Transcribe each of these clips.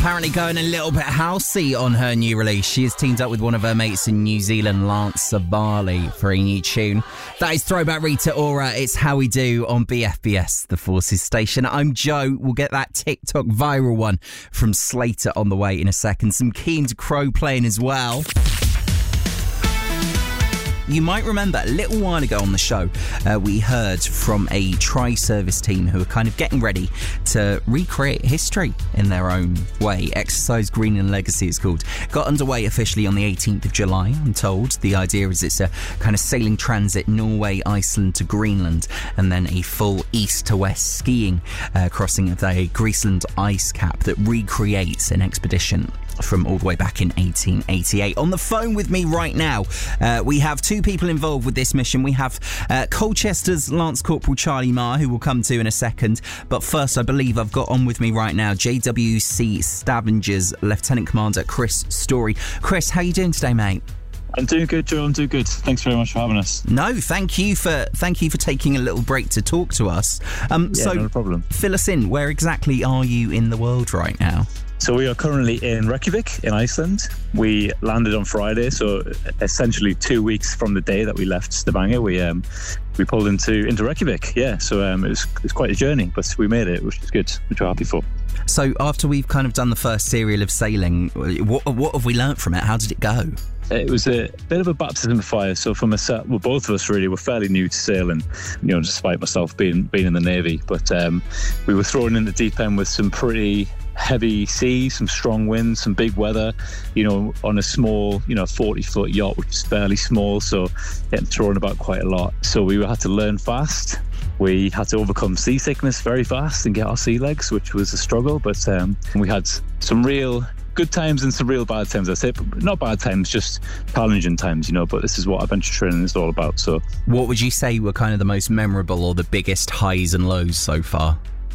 Apparently going a little bit housey on her new release. She has teamed up with one of her mates in New Zealand, Lance Savali, for a new tune. That is Throwback Rita Ora. It's How We Do on BFBS, the Forces station. I'm Joe. We'll get that TikTok viral one from Slater on the way in a second. Some Keen to Crow playing as well. You might remember a little while ago on the show, we heard from a tri-service team who are kind of getting ready to recreate history in their own way. Exercise Greenland Legacy is called. Got underway officially on the 18th of July, I'm told. The idea is it's a kind of sailing transit Norway, Iceland to Greenland, and then a full east to west skiing crossing of the Greaseland ice cap that recreates an expedition from all the way back in 1888. On the phone with me right now, we have two people involved with this mission. We have Colchester's Lance Corporal Charlie Marr, who we'll come to in a second. But first, I believe I've got on with me right now JWC Stavenger's Lieutenant Commander Chris Story. Chris, how you doing today, mate? I'm doing good, Joe. I'm doing good. Thanks very much for having us. No, thank you for taking a little break to talk to us. So, no problem. Fill us in. Where exactly are you in the world right now? So we are currently in Reykjavik in Iceland. We landed on Friday, so essentially 2 weeks from the day that we left Stavanger, we pulled into Reykjavik. Yeah, so it was quite a journey, but we made it, which is good, which we're happy for. So after we've kind of done the first serial of sailing, what have we learnt from it? How did it go? It was a bit of a baptism of fire. So for myself, well, both of us really were fairly new to sailing, despite myself being in the Navy. But we were thrown in the deep end with some pretty heavy seas, some strong winds, some big weather, on a small, 40-foot yacht, which is fairly small, so getting thrown about quite a lot. So we had to learn fast. We had to overcome seasickness very fast and get our sea legs, which was a struggle. But we had some real good times and some real bad times, I'd say. But not bad times, just challenging times, But this is what adventure training is all about. So, what would you say were kind of the most memorable or the biggest highs and lows so far?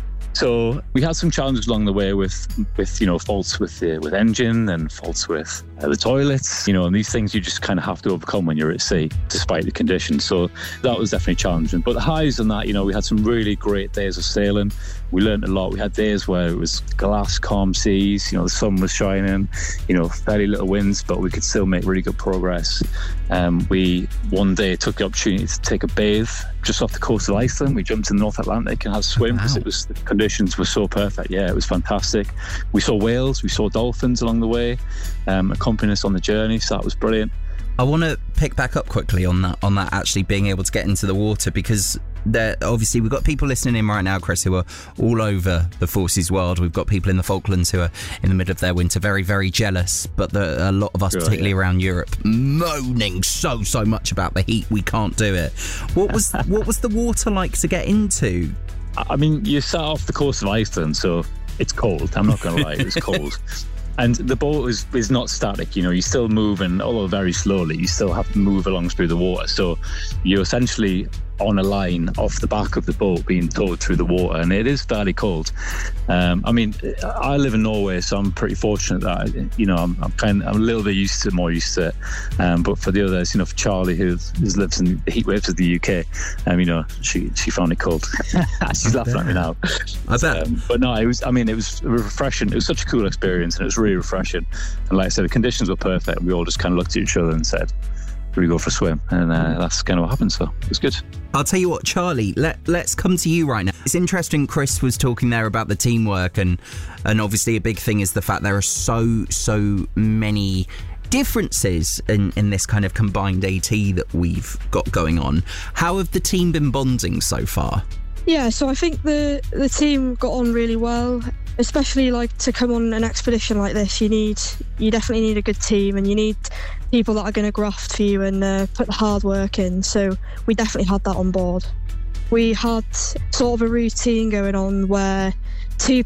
So we had some challenges along the way with faults with engine and faults with the toilets, and these things you just kind of have to overcome when you're at sea, despite the conditions. So that was definitely challenging. But the highs on that, we had some really great days of sailing. We learned a lot. We had days where it was glass, calm seas, the sun was shining, very little winds, but we could still make really good progress. We one day took the opportunity to take a bathe just off the coast of Iceland. We jumped in the North Atlantic and had a swim because the conditions were so perfect. Yeah, it was fantastic. We saw whales, we saw dolphins along the way, accompanying us on the journey, so that was brilliant. I want to pick back up quickly on that actually being able to get into the water, because obviously we've got people listening in right now, Chris, who are all over the Forces world. We've got people in the Falklands who are in the middle of their winter, very, very jealous, but a lot of us, particularly around Europe, moaning so much about the heat, we can't do it. What was the water like to get into? I mean, you sat off the coast of Iceland, so it's cold. I'm not going to lie, it was cold. And the boat is not static, you still move, and although very slowly, you still have to move along through the water. So you're essentially on a line off the back of the boat being towed through the water, and it is fairly cold. I live in Norway, so I'm pretty fortunate that I'm a little bit more used to it. But for the others, for Charlie, who lives in the heat waves of the UK, she found it cold. She's laughing at me now. I bet. But no, it was refreshing. It was such a cool experience, and it was really refreshing. And like I said, the conditions were perfect. We all just kind of looked at each other and said, we go for a swim, and that's kind of what happened, so it was good. I'll tell you what, Charlie, let's come to you right now. It's interesting, Chris was talking there about the teamwork, and obviously a big thing is the fact there are so many differences in this kind of combined AT that we've got going on. How have the team been bonding so far? Yeah, so I think the team got on really well, especially to come on an expedition like this. You definitely need a good team, and you need people that are going to graft for you and put the hard work in. So we definitely had that on board. We had sort of a routine going on where two